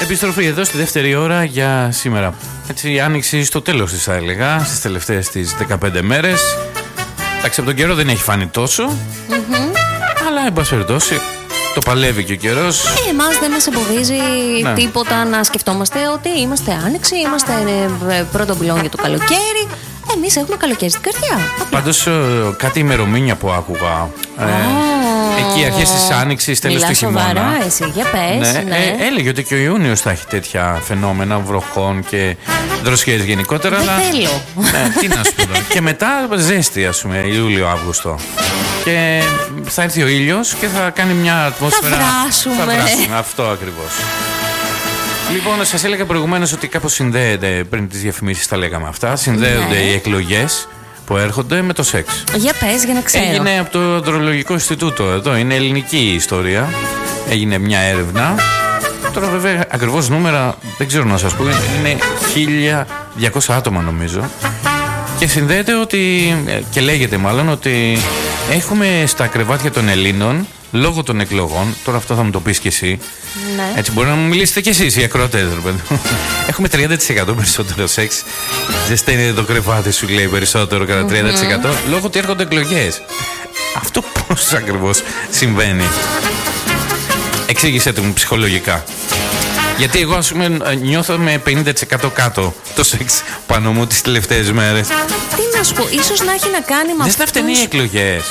Επιστροφή εδώ στη δεύτερη ώρα για σήμερα. Έτσι, η άνοιξη στο τέλος της, θα έλεγα, στις τελευταίες τις 15 μέρες. Εντάξει, από τον καιρό δεν έχει φάνει τόσο, αλλά εν πάση περιπτώσει το παλεύει και ο καιρός. Εμάς δεν μας εμποδίζει τίποτα να σκεφτόμαστε ότι είμαστε άνοιξη, είμαστε πρώτο μπλόν για το καλοκαίρι. Εμείς έχουμε καλοκαίρι στην καρδιά. Πάντως κάτι ημερομήνια που άκουγα. Εκεί αρχές της άνοιξης, τέλος του χειμώνα. Σοβαρά εσύ, για πες. Ναι. Έλεγε ότι και ο Ιούνιος θα έχει τέτοια φαινόμενα βροχών και δροσιές γενικότερα. Δεν θέλω. Τι να σου πω. Και μετά ζέστη, ας πούμε, Ιούλιο-Αύγουστο. Και θα έρθει ο ήλιος και θα κάνει μια ατμόσφαιρα. Θα βράσουμε. Αυτό ακριβώς. Λοιπόν, σας έλεγα προηγουμένως ότι κάπως συνδέεται, πριν τις διαφημίσεις τα λέγαμε αυτά, συνδέονται οι εκλογές που έρχονται με το σεξ. Για πες, για να ξέρω. Έγινε από το Ανδρολογικό Ινστιτούτο εδώ, είναι ελληνική η ιστορία. Έγινε μια έρευνα. Τώρα βέβαια ακριβώς νούμερα δεν ξέρω να σας πω, είναι 1.200 άτομα νομίζω. Και συνδέεται ότι, και λέγεται μάλλον, ότι έχουμε στα κρεβάτια των Ελλήνων, λόγω των εκλογών, τώρα αυτό θα μου το πεις κι εσύ, έτσι μπορεί να μου μιλήσετε κι εσείς οι ακροατές, ρε παιδί. Έχουμε 30% περισσότερο σεξ. Ζεσταίνει το κρεβάτι σου, λέει, περισσότερο κατά 30%, λόγω ότι έρχονται εκλογές. Αυτό πώς ακριβώς συμβαίνει? Εξήγησέ το μου ψυχολογικά. Γιατί εγώ, ας πούμε, νιώθω με 50% κάτω το σεξ πάνω μου τις τελευταίες μέρες. Τι να σου πω, ίσως να έχει να κάνει με δεν θα φταίνει οι εκλογές.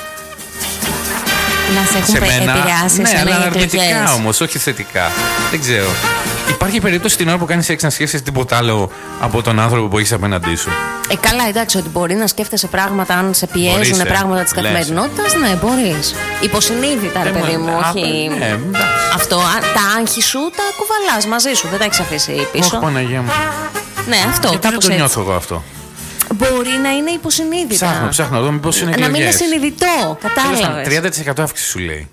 Να σε έχουν επηρεάσει. Ναι, αλλά αρνητικά όμως, όχι θετικά. Δεν ξέρω. Υπάρχει περίπτωση την ώρα που κάνεις σεξ να σκέφτεσαι τίποτα άλλο από τον άνθρωπο που έχεις απέναντί σου? Καλά, εντάξει, ότι μπορεί να σκέφτεσαι πράγματα αν σε πιέζουν πράγματα της καθημερινότητας. Ναι, μπορείς. Υποσυνείδητα, ρε παιδί μου, όχι. Αυτό, τα άγχη σου τα κουβαλάς μαζί σου, δεν τα έχεις αφήσει πίσω. Όχι, Παναγία μου. Ναι, αυτό. Γιατί δεν το νιώθω εγώ αυτό? Μπορεί να είναι υποσυνείδητα. Ψάχνω εδώ μήπως είναι εκλογές. Να μην είναι συνειδητό, κατάλαβες. 30% αύξηση σου λέει.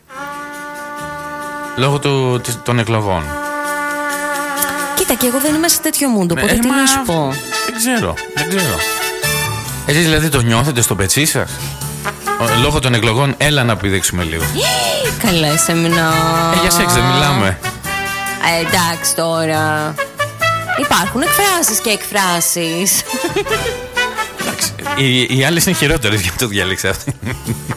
Λόγω των εκλογών. Κοίτα, και εγώ δεν είμαι σε τέτοιο μούντο, οπότε τι να σου πω. Δεν ξέρω. Εσείς δηλαδή το νιώθετε στο πετσί σας? Λόγω των εκλογών, έλα να πηδήξουμε λίγο. Καλά, σεμινά. Για σεξ δεν μιλάμε. Εντάξει τώρα. Υπάρχουν εκφράσεις και εκφράσεις. Εντάξει, οι άλλες είναι χειρότερες, γι' αυτό διάλεξα αυτή.